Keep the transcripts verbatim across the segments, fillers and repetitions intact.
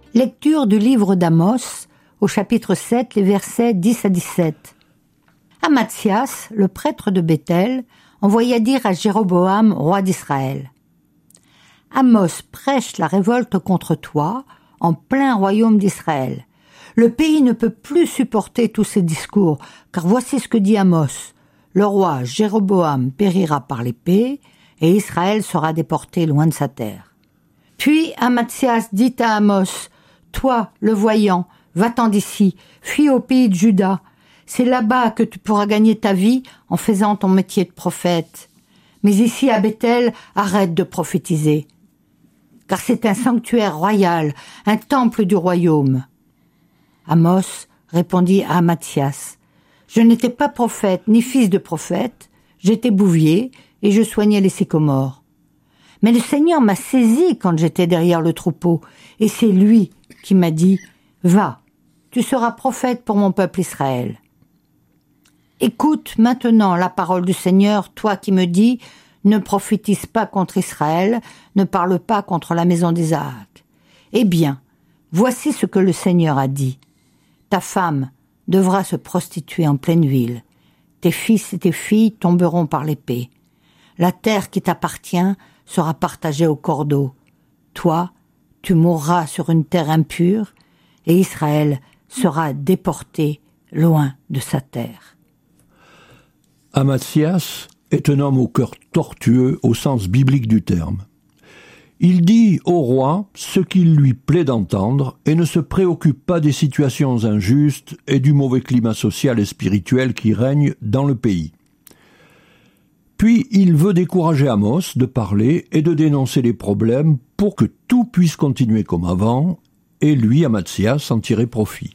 Lecture du livre d'Amos, au chapitre sept, les versets dix à dix-sept. Amatzias, le prêtre de Béthel, envoya dire à Jéroboam, roi d'Israël: Amos prêche la révolte contre toi, en plein royaume d'Israël. Le pays ne peut plus supporter tous ces discours, car voici ce que dit Amos. Le roi Jéroboam périra par l'épée, et Israël sera déporté loin de sa terre. Puis Amatzias dit à Amos: Toi, le voyant, va-t'en d'ici, fuis au pays de Juda. C'est là-bas que tu pourras gagner ta vie en faisant ton métier de prophète. Mais ici, à Béthel, arrête de prophétiser. Car c'est un sanctuaire royal, un temple du royaume. Amos répondit à Amatzias: Je n'étais pas prophète, ni fils de prophète, j'étais bouvier et je soignais les sycomores. Mais le Seigneur m'a saisi quand j'étais derrière le troupeau, et c'est lui qui m'a dit: Va, tu seras prophète pour mon peuple Israël. Écoute maintenant la parole du Seigneur, toi qui me dis: Ne prophétise pas contre Israël, ne parle pas contre la maison d'Isaac. Eh bien, voici ce que le Seigneur a dit. Ta femme devra se prostituer en pleine ville. Tes fils et tes filles tomberont par l'épée. La terre qui t'appartient sera partagée au cordeau. Toi, tu mourras sur une terre impure, et Israël sera déporté loin de sa terre. Amatzias est un homme au cœur tortueux au sens biblique du terme. Il dit au roi ce qu'il lui plaît d'entendre et ne se préoccupe pas des situations injustes et du mauvais climat social et spirituel qui règne dans le pays. Puis il veut décourager Amos de parler et de dénoncer les problèmes pour que tout puisse continuer comme avant, et lui, Amatzias, en tirer profit.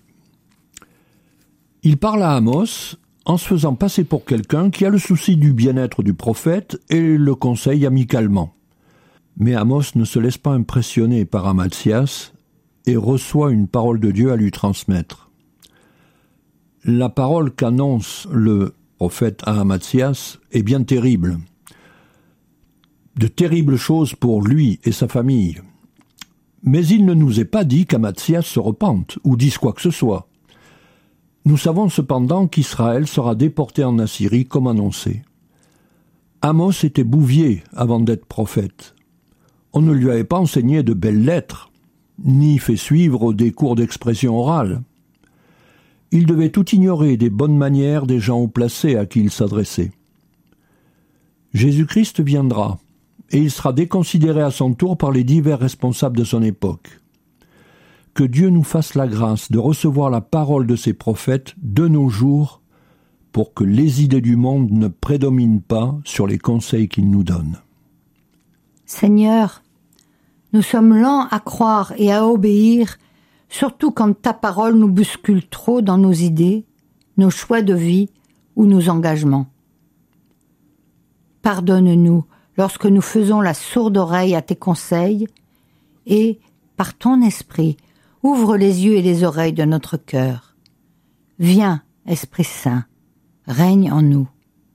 Il parle à Amos en se faisant passer pour quelqu'un qui a le souci du bien-être du prophète et le conseille amicalement. Mais Amos ne se laisse pas impressionner par Amatzias et reçoit une parole de Dieu à lui transmettre. La parole qu'annonce le prophète à Amatzias est bien terrible. De terribles choses pour lui et sa famille. Mais il ne nous est pas dit qu'Amatzias se repente ou dise quoi que ce soit. Nous savons cependant qu'Israël sera déporté en Assyrie comme annoncé. Amos était bouvier avant d'être prophète. On ne lui avait pas enseigné de belles lettres, ni fait suivre des cours d'expression orale. Il devait tout ignorer des bonnes manières des gens haut placés à qui il s'adressait. Jésus-Christ viendra, et il sera déconsidéré à son tour par les divers responsables de son époque. Que Dieu nous fasse la grâce de recevoir la parole de ses prophètes de nos jours pour que les idées du monde ne prédominent pas sur les conseils qu'il nous donne. Seigneur, nous sommes lents à croire et à obéir, surtout quand ta parole nous bouscule trop dans nos idées, nos choix de vie ou nos engagements. Pardonne-nous lorsque nous faisons la sourde oreille à tes conseils et, par ton esprit, ouvre les yeux et les oreilles de notre cœur. Viens, Esprit Saint, règne en nous.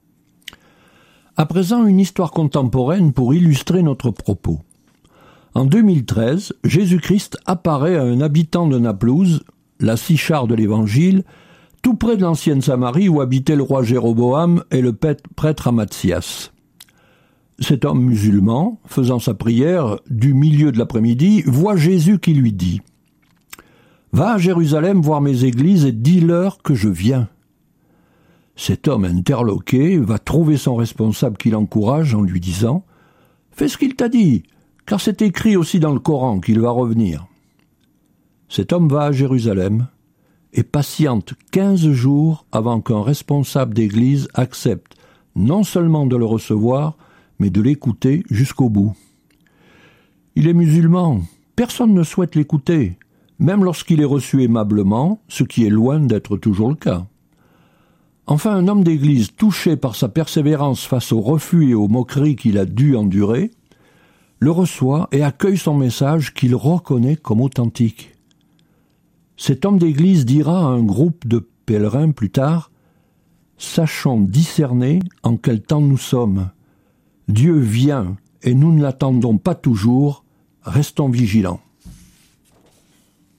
À présent, une histoire contemporaine pour illustrer notre propos. En deux mille treize, Jésus-Christ apparaît à un habitant de Naplouse, la Sichar de l'Évangile, tout près de l'ancienne Samarie où habitaient le roi Jéroboam et le prêtre Amatzias. Cet homme musulman, faisant sa prière du milieu de l'après-midi, voit Jésus qui lui dit: « Va à Jérusalem voir mes églises et dis-leur que je viens. » Cet homme interloqué va trouver son responsable qui l'encourage en lui disant: « Fais ce qu'il t'a dit, car c'est écrit aussi dans le Coran qu'il va revenir. » Cet homme va à Jérusalem et patiente quinze jours avant qu'un responsable d'église accepte non seulement de le recevoir, mais de l'écouter jusqu'au bout. Il est musulman, personne ne souhaite l'écouter, même lorsqu'il est reçu aimablement, ce qui est loin d'être toujours le cas. Enfin, un homme d'église touché par sa persévérance face aux refus et aux moqueries qu'il a dû endurer, le reçoit et accueille son message qu'il reconnaît comme authentique. Cet homme d'église dira à un groupe de pèlerins plus tard: « Sachons discerner en quel temps nous sommes. Dieu vient et nous ne l'attendons pas toujours, restons vigilants. »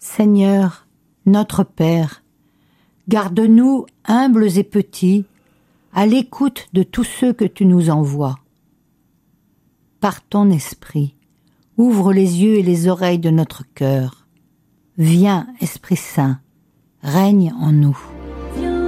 Seigneur, notre Père, garde-nous humbles et petits, à l'écoute de tous ceux que tu nous envoies. Par ton esprit, ouvre les yeux et les oreilles de notre cœur. Viens, Esprit Saint, règne en nous.